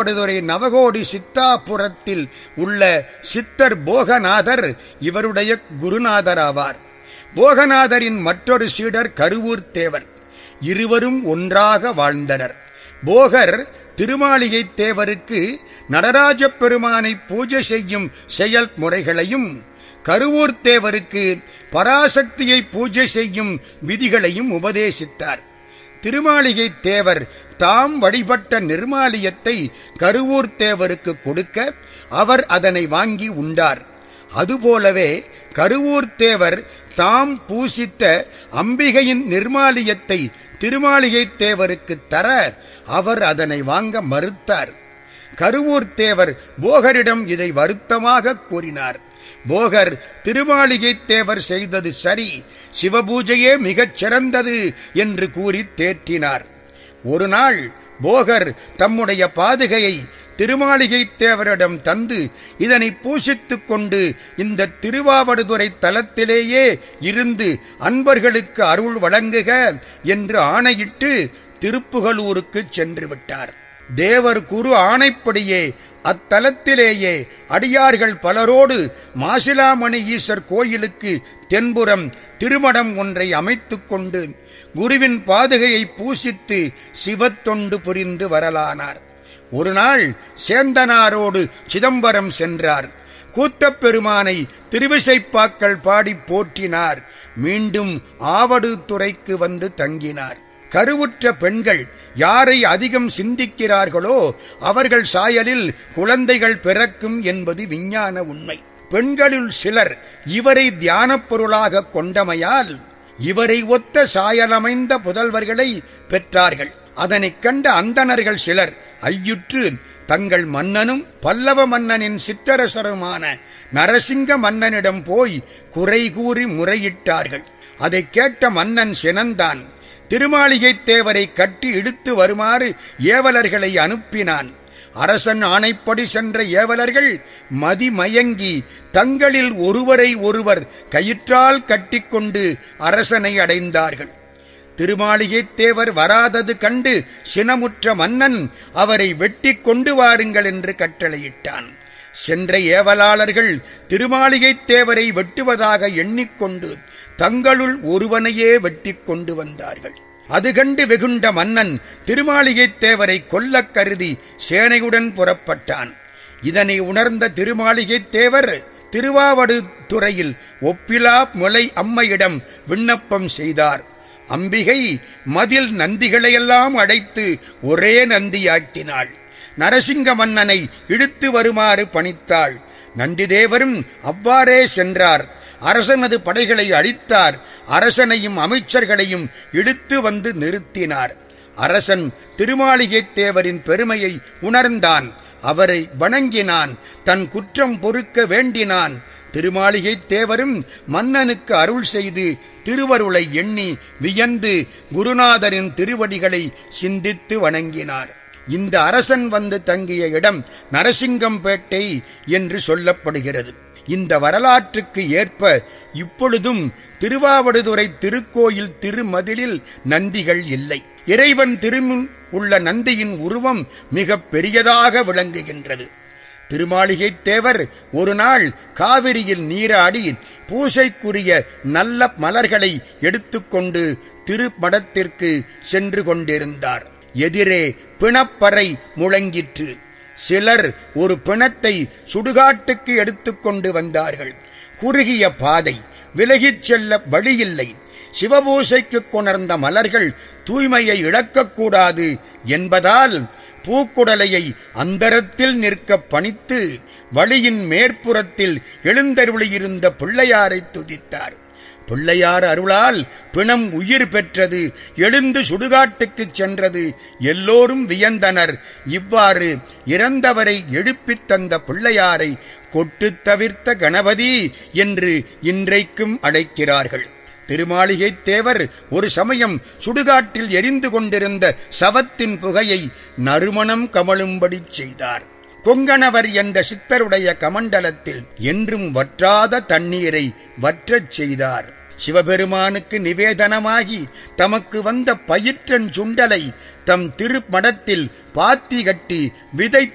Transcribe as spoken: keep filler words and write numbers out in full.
திருவாவடுதுறை நவகோடி சித்தாபுரத்தில் உள்ள சித்தர் போகநாதர் இவருடைய குருநாதராவார். போகநாதரின் மற்றொரு சீடர் கருவூர் தேவர். இருவரும் ஒன்றாக வாழ்ந்தனர். போகர் திருமாளிகை தேவருக்கு நடராஜ பெருமானை பூஜை செய்யும் செயல்முறைகளையும், கருவூர் தேவருக்கு பராசக்தியை பூஜை செய்யும் விதிகளையும் உபதேசித்தார். திருமாளிகை தேவர் தாம் வழிபட்ட நிர்மாலியத்தை கருவூர் தேவருக்கு கொடுக்க அவர் அதனை வாங்கி உண்டார். அதுபோலவே கருவூர் தேவர் தாம் பூசித்த அம்பிகையின் நிர்மாலியத்தை திருமாளிகை தேவருக்கு தர அவர் அதனை வாங்க மறுத்தார். கருவூர் தேவர் போகரிடம் இதை வருத்தமாக கூறினார். போகர் திருமாளிகை தேவர் செய்தது சரி, சிவபூஜையே மிகச் சிறந்தது என்று கூறி தேற்றினார். ஒரு நாள் போகர் தம்முடைய பாதுகையை திருமாளிகை தேவரிடம் தந்து இதனை பூசித்துக் கொண்டு இந்த திருவாவடுதுறை தலத்திலேயே இருந்து அன்பர்களுக்கு அருள் வழங்குக என்று ஆணையிட்டு திருப்புகலூருக்கு சென்று விட்டார். தேவர் குரு ஆணைப்படியே அத்தலத்திலேயே அடியார்கள் பலரோடு மாசிலாமணி ஈசர் கோயிலுக்கு தென்புறம் திருமடம் ஒன்றை அமைத்துக் கொண்டு குருவின் பாதுகையை பூசித்து சிவத்தொண்டு புரிந்து வரலானார். ஒரு நாள் சேந்தனாரோடு சிதம்பரம் சென்றார். கூத்தப் பெருமானை திருவிசைப்பாக்கள் பாடி போற்றினார். மீண்டும் ஆவடுதுறைக்கு வந்து தங்கினார். கருவுற்ற பெண்கள் யாரை அதிகம் சிந்திக்கிறார்களோ அவர்கள் சாயலில் குழந்தைகள் பிறக்கும் என்பது விஞ்ஞான உண்மை. பெண்களுள் சிலர் இவரை தியானப் பொருளாக கொண்டமையால் இவரை ஒத்த சாயலமைந்த புதல்வர்களை பெற்றார்கள். அதனைக் கண்ட அந்தணர்கள் சிலர் ஐயுற்று தங்கள் மன்னனும் பல்லவ மன்னனின் சிற்றரசருமான நரசிங்க மன்னனிடம் போய் குறை கூறி முறையிட்டார்கள். அதை கேட்ட மன்னன் சினந்தான். திருமாளிகை தேவரை கட்டி இழுத்து வருமாறு ஏவலர்களை அனுப்பினான். அரசன் ஆணைப்படி சென்ற ஏவலர்கள் மதிமயங்கி தங்களில் ஒருவரை ஒருவர் கயிற்றால் கட்டிக்கொண்டு அரசனை அடைந்தார்கள். திருமாளிகை தேவர் வராதது கண்டு சினமுற்ற மன்னன் அவரை வெட்டி கொண்டு வாருங்கள் என்று கட்டளையிட்டான். சென்ற ஏவலாளர்கள் திருமாளிகை தேவரை வெட்டுவதாக எண்ணிக்கொண்டு தங்களுள் ஒருவனையே வெட்டி கொண்டு வந்தார்கள். அது கண்டு வெகுண்ட மன்னன் திருமாளிகை தேவரை கொல்லக் கருதி சேனையுடன் புறப்பட்டான். இதனை உணர்ந்த திருமாளிகை தேவர் திருவாவடுதுறையில் ஒப்பிலா முலை அம்மையிடம் விண்ணப்பம் செய்தார். அம்பிகை மதில் நந்திகளையெல்லாம் அடைத்து ஒரே நந்தியாக்கினாள். நரசிங்க மன்னனை இழுத்து வருமாறு பணித்தாள். நந்திதேவரும் அவ்வாறே சென்றார். அரசனது படைகளை அழித்தார். அரசனையும் அமைச்சர்களையும் இழுத்து வந்து நிறுத்தினார். அரசன் திருமாளிகை தேவரின் பெருமையை உணர்ந்தான். அவரை வணங்கினான். தன் குற்றம் பொறுக்க வேண்டினான். திருமாளிகை தேவரும் மன்னனுக்கு அருள் செய்து திருவருளை எண்ணி வியந்து குருநாதரின் திருவடிகளை சிந்தித்து வணங்கினார். இந்த அரசன் வந்து தங்கிய இடம் நரசிங்கம்பேட்டை என்று சொல்லப்படுகிறது. இந்த வரலாற்றுக்கு ஏற்ப இப்பொழுதும் திருவாவடுதுறை திருக்கோயில் திருமதிலில் நந்திகள் இல்லை. இறைவன் திருமுன் உள்ள நந்தியின் உருவம் மிக பெரியதாக விளங்குகின்றது. திருமாளிகை தேவர் ஒரு நாள் காவிரியில் நீராடி பூசைக்குரிய நல்ல மலர்களை எடுத்துக்கொண்டு திருமடத்திற்கு சென்று கொண்டிருந்தார். எதிரே பிணப்பறை முழங்கிற்று. சிலர் ஒரு பிணத்தை சுடுகாட்டுக்கு எடுத்துக்கொண்டு வந்தார்கள். குறுகிய பாதை, விலகிச் செல்ல வழியில்லை. சிவபூசைக்கு கொணர்ந்த மலர்கள் தூய்மையை இழக்கக்கூடாது என்பதால் பூக்குடலையை அந்தரத்தில் நிற்க பணித்து வழியின் மேற்புறத்தில் எழுந்தருளியிருந்த பிள்ளையாரை துதித்தார். பிள்ளையார் அருளால் பிணம் உயிர் பெற்றது, எழுந்து சுடுகாட்டுக்குச் சென்றது. எல்லோரும் வியந்தனர். இவ்வாறு இறந்தவரை எழுப்பித் தந்த பிள்ளையாரை கொட்டு தவிர்த்த கணபதி என்று இன்றைக்கும் அழைக்கிறார்கள். திருமாளிகை தேவர் ஒரு சமயம் சுடுகாட்டில் எரிந்து கொண்டிருந்த சவத்தின் புகையை நறுமணம் கமழும்படி செய்தார். கொங்கணவர் என்ற சித்தருடைய கமண்டலத்தில் என்றும் வற்றாத தண்ணீரை வற்றச் செய்தார். சிவபெருமானுக்கு நிவேதனமாகி தமக்கு வந்த பயிற்றன் சுண்டலை தம் திருமடத்தில் பாத்தி கட்டி விதை